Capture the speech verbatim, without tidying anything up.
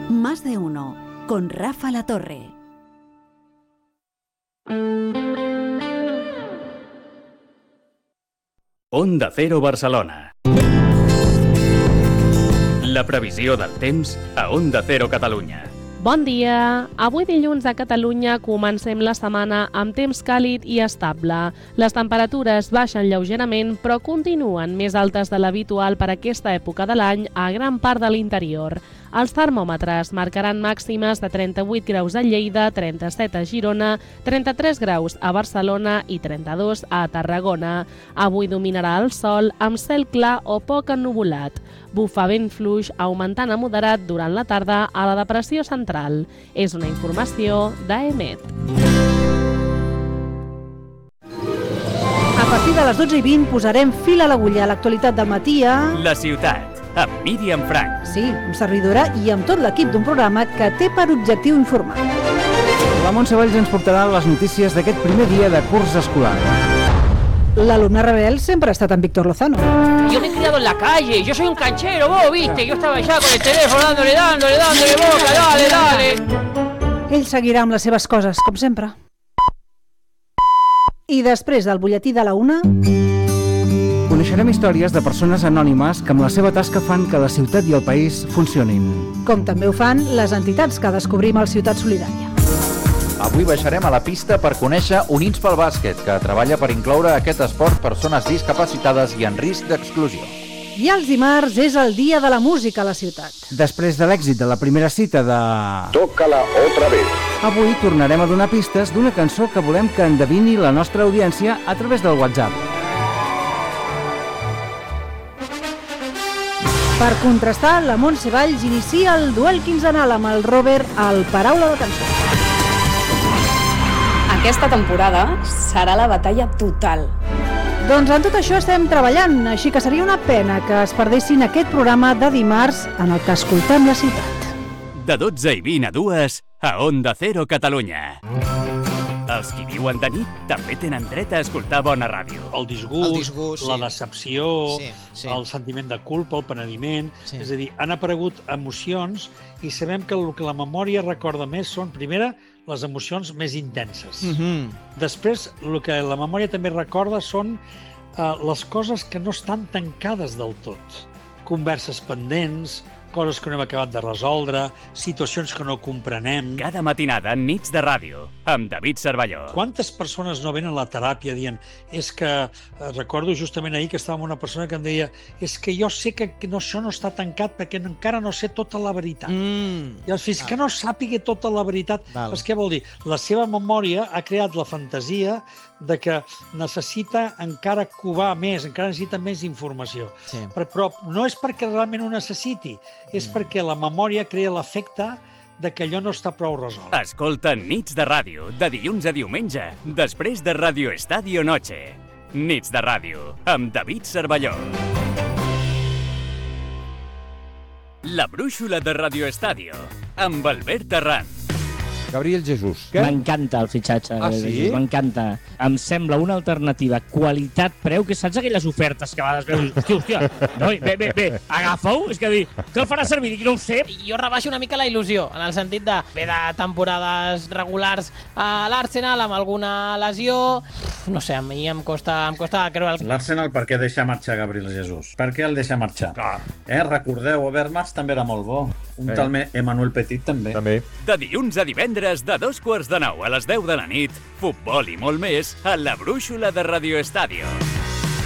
Más de uno, con Rafa La Torre. Onda Cero Barcelona. La previsió del temps a Onda Cero Catalunya. Bon dia! Avui dilluns a Catalunya comencem la setmana amb temps càlid i estable. Les temperatures baixen lleugerament però continuen més altes de l'habitual per aquesta època de l'any a gran part de l'interior. Els termòmetres marcaran màximes de trenta-vuit graus a Lleida, trenta-set a Girona, trenta-tres graus a Barcelona i trenta-dos a Tarragona. Avui dominarà el sol amb cel clar o poc ennuvolat. Bufa vent fluix augmentant a moderat durant la tarda a la depressió central. És una informació d'A E M E T. A partir de les dotze i vint posarem fil a l'agulla a l'actualitat del matí a... La ciutat, amb Míriam Frank. Sí, amb servidora i amb tot l'equip d'un programa que té per objectiu informar. La Montse Valls ens portarà les notícies d'aquest primer dia de curs escolar. L'alumne rebel sempre ha estat amb Víctor Lozano. Yo me he criado en la calle, yo soy un canchero, vos viste, yo estaba allá con el teléfono dándole, dándole, dándole boca, dale, dale. Ell seguirà amb les seves coses, com sempre. I després del butlletí de la una... Coneixerem històries de persones anònimes que amb la seva tasca fan que la ciutat i el país funcionin. Com també ho fan les entitats que descobrim al Ciutat Solidària. Avui baixarem a la pista per conèixer Units pel Bàsquet, que treballa per incloure aquest esport persones discapacitades i en risc d'exclusió. I els dimarts és el dia de la música a la ciutat. Després de l'èxit de la primera cita de... Tócala otra vez. Avui tornarem a donar pistes d'una cançó que volem que endevini la nostra audiència a través del WhatsApp. Per contrastar, la Montse Valls inicia el duel quinzenal amb el Robert al Paraula de Cançó. Aquesta temporada serà la batalla total. Doncs en tot això estem treballant, així que seria una pena que es perdessin aquest programa de dimarts en el que escoltem la ciutat. De dotze i vint a dues a Onda Cero Catalunya. Els qui viuen de nit també tenen dret a escoltar bona ràdio. El disgust, el disgust la sí. decepció, sí, sí. el sentiment de culpa, el penediment... Sí. És a dir, han aparegut emocions i sabem que el que la memòria recorda més són, primera, les emocions més intenses. Mm-hmm. Després, el que la memòria també recorda són uh, les coses que no estan tancades del tot. Converses pendents, coses que no hem acabat de resoldre, situacions que no comprenem... Cada matinada, Nits de Ràdio, amb David Cervelló. Quantes persones no venen a la teràpia dient és que, eh, recordo justament ahir que estava amb una persona que em deia és que jo sé que no, això no està tancat perquè encara no sé tota la veritat. Mm. I fins ah. que no sàpiga tota la veritat, doncs què vol dir? La seva memòria ha creat la fantasia de que necessita encara covar més, encara necessita més informació. Sí. Però, però no és perquè realment ho necessiti, és mm. perquè la memòria crea l'efecte de que allò no està prou resolt. Escolta Nits de Ràdio, de dilluns a diumenge, després de Radio Estadio Noche. Nits de Ràdio, amb David Cervelló. La brúixola de Radio Estadio, amb Albert Arran. Gabriel Jesús. M'encanta el fitxatge. Ah, sí? M'encanta. Em sembla una alternativa qualitat-preu, que saps aquelles ofertes que a vegades veus, hòstia, hòstia, no, bé, bé, bé, agafa-ho, és que dir, què el farà servir? No ho sé. Jo rebaixo una mica la il·lusió, en el sentit de ve de temporades regulars a l'Arsenal amb alguna lesió. No sé, a mi em costa, em costa creure... L'Arsenal per què deixa marxar Gabriel Jesús? Per què el deixa marxar? Ah. Eh, recordeu, Overmars també era molt bo. Un eh. tal Emmanuel Petit també. També. De dilluns a divendres, de dos quarts de nou a les deu de la nit, futbol i molt més a la brúixola de Radio Estadio.